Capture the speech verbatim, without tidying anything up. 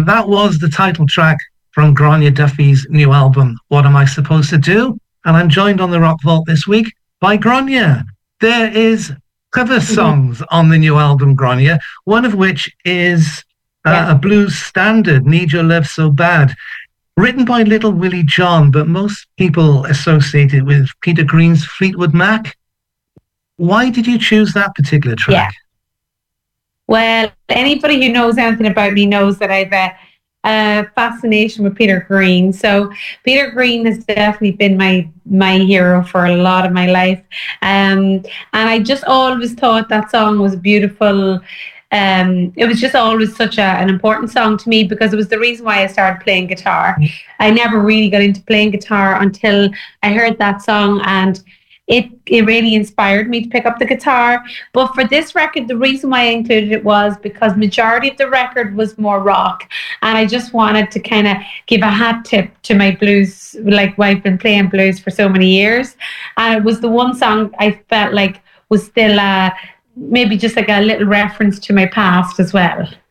And that was the title track from Grania Duffy's new album, What Am I Supposed to Do? And I'm joined on the Rock Vault this week by Grania. There is cover songs mm-hmm. on the new album, Grania, one of which is uh, yeah. a blues standard, Need Your Love So Bad, written by Little Willie John, but most people associate it with Peter Green's Fleetwood Mac. Why did you choose that particular track? Yeah. Well, anybody who knows anything about me knows that I've a, a fascination with Peter Green. So Peter Green has definitely been my my hero for a lot of my life. Um, and I just always thought that song was beautiful. Um, it was just always such a, an important song to me because it was the reason why I started playing guitar. I never really got into playing guitar until I heard that song, and It it really inspired me to pick up the guitar. But for this record, the reason why I included it was because majority of the record was more rock. And I just wanted to kind of give a hat tip to my blues, like I've been playing blues for so many years. And it was the one song I felt like was still uh, maybe just like a little reference to my past as well.